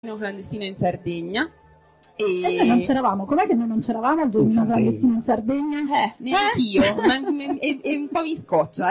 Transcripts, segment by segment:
clandestino in Sardegna. E noi non c'eravamo, com'è che noi non c'eravamo al giorno clandestino in Sardegna? Neanch'io, ma e un po' mi scoccia,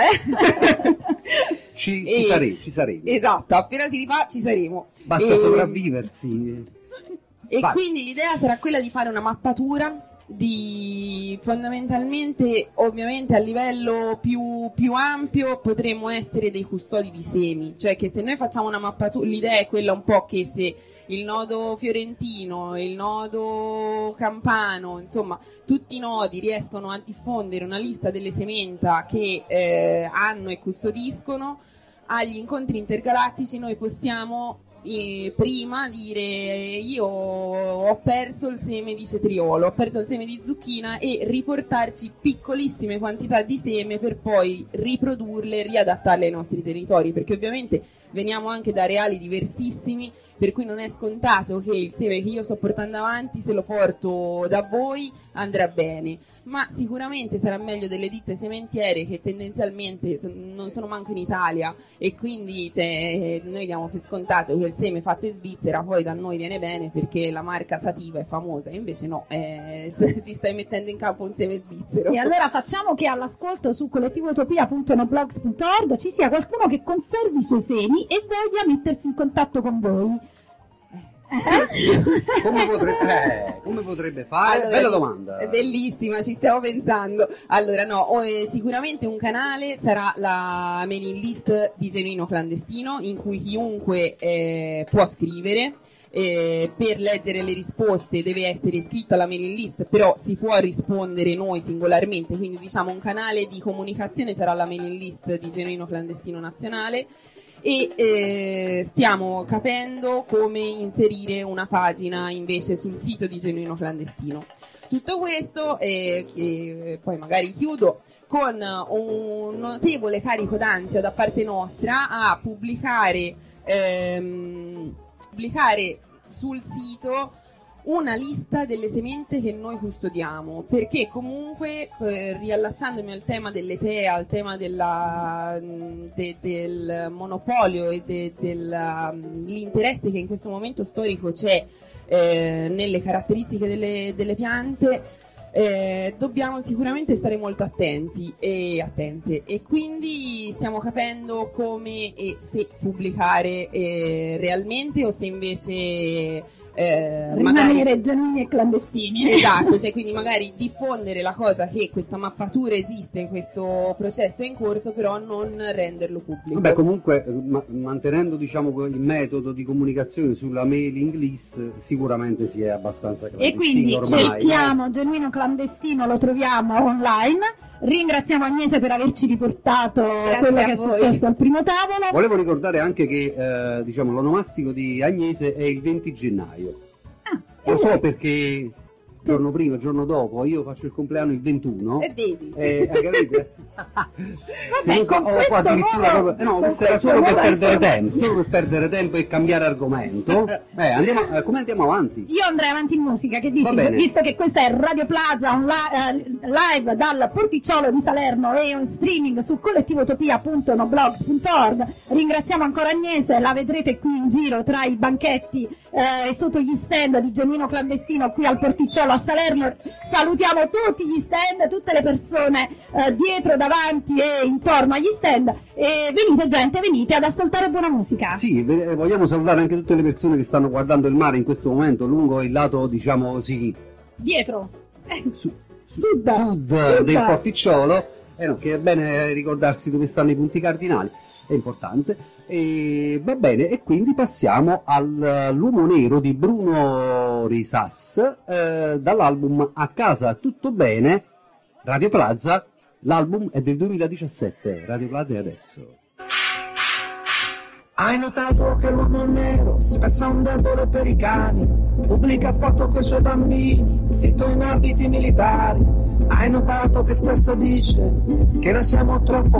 Ci saremo. Esatto, appena si rifà ci saremo. Basta sopravviversi. E quindi l'idea sarà quella di fare una mappatura di fondamentalmente, ovviamente a livello più ampio, potremmo essere dei custodi di semi, cioè che se noi facciamo una mappatura, l'idea è quella un po' che se il nodo fiorentino, il nodo campano, insomma tutti i nodi riescono a diffondere una lista delle sementa che hanno e custodiscono, agli incontri intergalattici noi possiamo prima dire io ho perso il seme di cetriolo, ho perso il seme di zucchina, e riportarci piccolissime quantità di seme per poi riprodurle e riadattarle ai nostri territori, perché ovviamente veniamo anche da areali diversissimi, per cui non è scontato che il seme che io sto portando avanti, se lo porto da voi, andrà bene, ma sicuramente sarà meglio delle ditte sementiere che tendenzialmente non sono manco in Italia, e quindi noi diamo per scontato che il seme fatto in Svizzera poi da noi viene bene perché la marca Sativa è famosa, invece no, ti stai mettendo in campo un seme svizzero. E allora facciamo che all'ascolto su collettivotopia.noblogs.org ci sia qualcuno che conservi i suoi semi e voglia mettersi in contatto con voi. Come potrebbe fare? Allora, bella domanda. È bellissima, ci stiamo pensando. Allora sicuramente un canale sarà la mailing list di Genuino Clandestino, in cui chiunque può scrivere. Per leggere le risposte deve essere iscritto alla mailing list, però si può rispondere noi singolarmente, quindi diciamo un canale di comunicazione sarà la mailing list di Genuino Clandestino Nazionale. E stiamo capendo come inserire una pagina invece sul sito di Genuino Clandestino. Tutto questo che poi magari chiudo con un notevole carico d'ansia da parte nostra a pubblicare sul sito una lista delle semente che noi custodiamo, perché comunque riallacciandomi al tema delle TEA, al tema del monopolio e dell'interesse che in questo momento storico c'è nelle caratteristiche delle piante, dobbiamo sicuramente stare molto attenti e attente, e quindi stiamo capendo come e se pubblicare realmente, o se invece rimanere genuini e clandestini. Esatto, quindi magari diffondere la cosa che questa mappatura esiste, questo processo è in corso, però non renderlo pubblico. Vabbè, comunque mantenendo diciamo il metodo di comunicazione sulla mailing list sicuramente si è abbastanza clandestino. E quindi ormai, cerchiamo Genuino Clandestino, lo troviamo online. Ringraziamo Agnese per averci riportato quello che è successo al primo tavolo. Volevo ricordare anche che l'onomastico di Agnese è il 20 gennaio. Lo so perché giorno prima, giorno dopo, io faccio il compleanno il 21. E vedi. Capite? Vabbè, questo era solo per perdere tempo, e cambiare argomento. Come andiamo avanti? Io andrei avanti in musica, che dici? Visto che questa è Radio Plaza live dal Porticciolo di Salerno e in streaming su collettivotopia.noblogs.org, ringraziamo ancora Agnese, la vedrete qui in giro tra i banchetti e sotto gli stand di Genuino Clandestino qui al Porticciolo a Salerno. Salutiamo tutti gli stand, tutte le persone dietro, davanti e intorno agli stand, e venite ad ascoltare buona musica. Sì, vogliamo salutare anche tutte le persone che stanno guardando il mare in questo momento lungo il lato, diciamo così, dietro sud del Porticciolo, che è bene ricordarsi dove stanno i punti cardinali, è importante. E va bene, e quindi passiamo all'Uomo Nero di Bruno Risas, dall'album A Casa Tutto Bene, Radio Plaza. L'album è del 2017, Radio Plaza è adesso. Hai notato che l'uomo nero spezza un debole per i cani, pubblica foto coi suoi bambini, vestito in abiti militari. Hai notato che spesso dice che noi siamo troppo